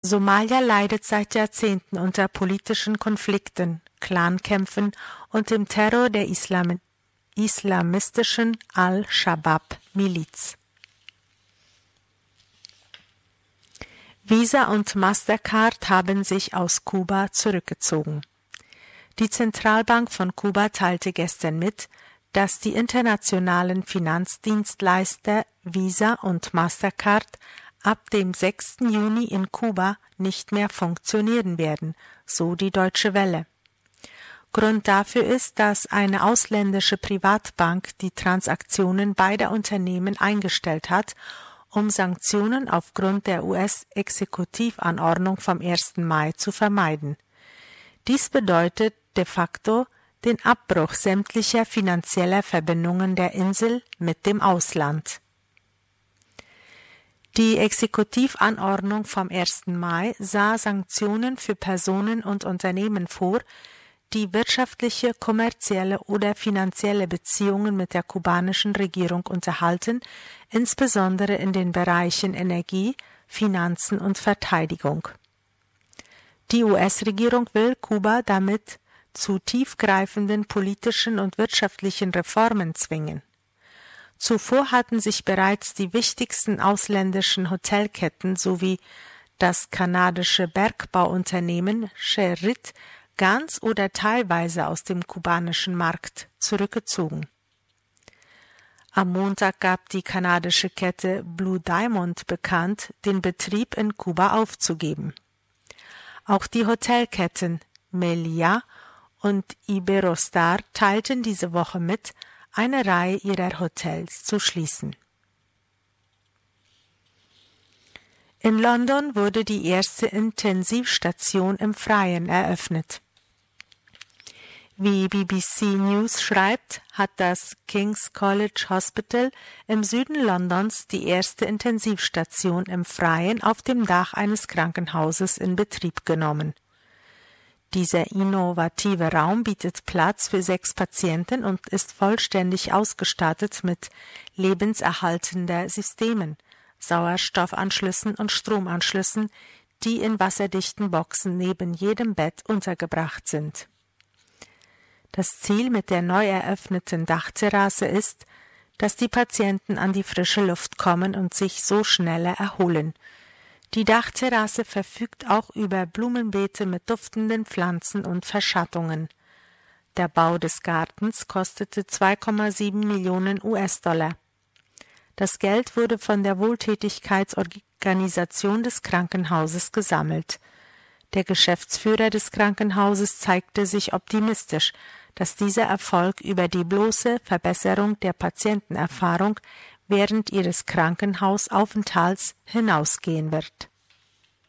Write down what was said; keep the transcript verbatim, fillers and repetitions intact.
Somalia leidet seit Jahrzehnten unter politischen Konflikten, Clankämpfen und dem Terror der Islam- islamistischen Al-Shabaab-Miliz. Visa und Mastercard haben sich aus Kuba zurückgezogen. Die Zentralbank von Kuba teilte gestern mit, dass die internationalen Finanzdienstleister Visa und Mastercard ab dem sechsten Juni in Kuba nicht mehr funktionieren werden, so die Deutsche Welle. Grund dafür ist, dass eine ausländische Privatbank die Transaktionen beider Unternehmen eingestellt hat, um Sanktionen aufgrund der U S-Exekutivanordnung vom ersten Mai zu vermeiden. Dies bedeutet de facto den Abbruch sämtlicher finanzieller Verbindungen der Insel mit dem Ausland. Die Exekutivanordnung vom ersten Mai sah Sanktionen für Personen und Unternehmen vor, die wirtschaftliche, kommerzielle oder finanzielle Beziehungen mit der kubanischen Regierung unterhalten, insbesondere in den Bereichen Energie, Finanzen und Verteidigung. Die U S-Regierung will Kuba damit zu tiefgreifenden politischen und wirtschaftlichen Reformen zwingen. Zuvor hatten sich bereits die wichtigsten ausländischen Hotelketten sowie das kanadische Bergbauunternehmen Sherritt ganz oder teilweise aus dem kubanischen Markt zurückgezogen. Am Montag gab die kanadische Kette Blue Diamond bekannt, den Betrieb in Kuba aufzugeben. Auch die Hotelketten Meliá und Iberostar teilten diese Woche mit, eine Reihe ihrer Hotels zu schließen. In London wurde die erste Intensivstation im Freien eröffnet. Wie B B C News schreibt, hat das King's College Hospital im Süden Londons die erste Intensivstation im Freien auf dem Dach eines Krankenhauses in Betrieb genommen. Dieser innovative Raum bietet Platz für sechs Patienten und ist vollständig ausgestattet mit lebenserhaltender Systemen, Sauerstoffanschlüssen und Stromanschlüssen, die in wasserdichten Boxen neben jedem Bett untergebracht sind. Das Ziel mit der neu eröffneten Dachterrasse ist, dass die Patienten an die frische Luft kommen und sich so schneller erholen. Die Dachterrasse verfügt auch über Blumenbeete mit duftenden Pflanzen und Verschattungen. Der Bau des Gartens kostete zwei Komma sieben Millionen U S-Dollar. Das Geld wurde von der Wohltätigkeitsorganisation des Krankenhauses gesammelt. Der Geschäftsführer des Krankenhauses zeigte sich optimistisch, dass dieser Erfolg über die bloße Verbesserung der Patientenerfahrung während ihres Krankenhausaufenthalts hinausgehen wird.